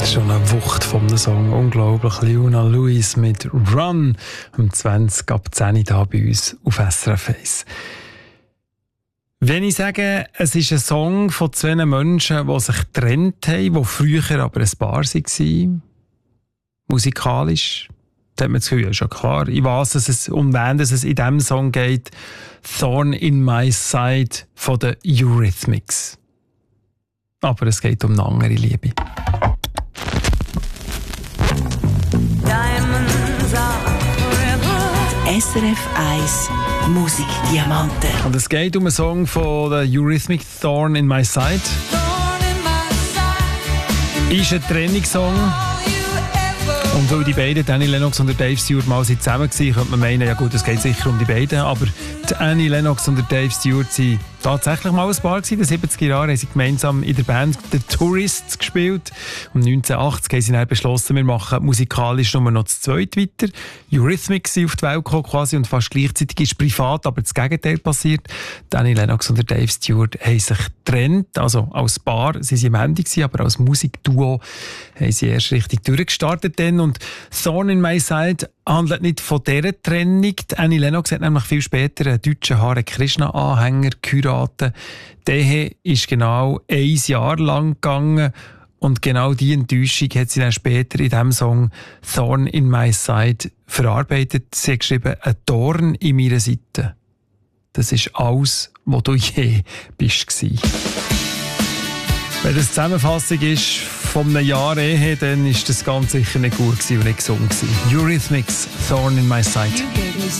Schon eine Wucht vom Song. Unglaublich. Leona Lewis mit Run um 20 ab 10 da bei uns auf SRF 1. Wenn ich sage, es ist ein Song von zwei Menschen, die sich getrennt haben, die früher aber ein Paar waren, musikalisch, da hat man das Gefühl, ja, schon klar, ich weiss, um wen es in diesem Song geht. Thorn in My Side von den Eurythmics. Aber es geht um eine andere Liebe. SRF 1 Musikdiamanten. Und es geht um einen Song von den Eurythmics, Thorn in My Side. Ist ein Trennungssong. Und weil die beiden, Annie Lennox und Dave Stewart, mal zusammen waren, könnte man meinen, ja gut, es geht sicher um die beiden. Aber die Annie Lennox und Dave Stewart waren tatsächlich mal ein Paar gewesen. In den 70er Jahren haben sie gemeinsam in der Band The Tourists gespielt. Und 1980 haben sie dann beschlossen, wir machen musikalisch nur noch zu zweit weiter. Eurythmics sind auf die Welt gekommen quasi und fast gleichzeitig ist privat, aber das Gegenteil passiert. Die Annie Lennox und Dave Stewart haben sich getrennt. Also als Paar waren sie am Ende, aber als Musikduo haben sie erst richtig durchgestartet. Und Thorn in My Side handelt nicht von dieser Trennung. Die Annie Lennox hat nämlich viel später einen deutschen Hare Krishna-Anhänger geheiratet. Der ist genau 1 Jahr lang gegangen. Und genau diese Enttäuschung hat sie dann später in diesem Song Thorn in My Side verarbeitet. Sie hat geschrieben, ein Dorn in meiner Seite. Das ist alles, was du je bist. Wenn das die Zusammenfassung ist von einem Jahr Ehe, dann ist das ganz sicher nicht gut und nicht gesund gewesen. Eurythmics, Thorn in My Side.